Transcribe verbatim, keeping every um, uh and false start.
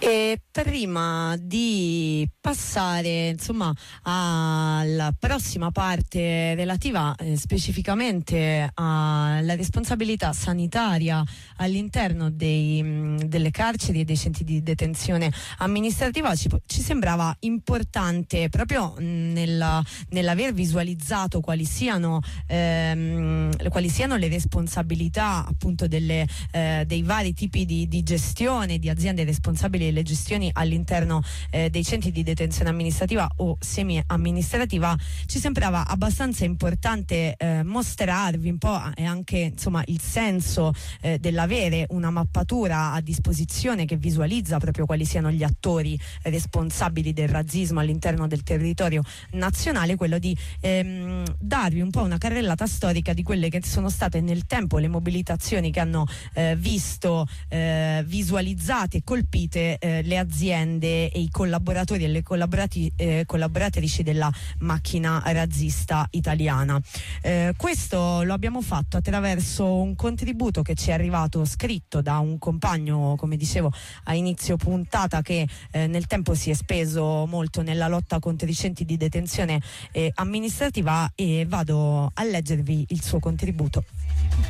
E prima di passare insomma alla prossima parte relativa eh, specificamente alla responsabilità sanitaria all'interno dei, mh, delle carceri e dei centri di detenzione amministrativa, ci, ci sembrava importante proprio mh, nella, nell'aver visualizzato quali siano, ehm, quali siano le responsabilità appunto delle, eh, dei vari tipi di, di gestione, di aziende responsabili le gestioni all'interno eh, dei centri di detenzione amministrativa o semi-amministrativa. Ci sembrava abbastanza importante eh, mostrarvi un po' e anche insomma il senso eh, dell'avere una mappatura a disposizione che visualizza proprio quali siano gli attori responsabili del razzismo all'interno del territorio nazionale, quello di ehm, darvi un po' una carrellata storica di quelle che sono state nel tempo le mobilitazioni che hanno eh, visto eh, visualizzate e colpite eh, le aziende e i collaboratori e le collaborati, eh, collaboratrici della macchina razzista italiana. Eh, questo lo abbiamo fatto attraverso un contributo che ci è arrivato scritto da un compagno, come dicevo a inizio puntata, che eh, nel tempo si è speso molto nella lotta contro i centri di detenzione eh, amministrativa, e vado a leggervi il suo contributo.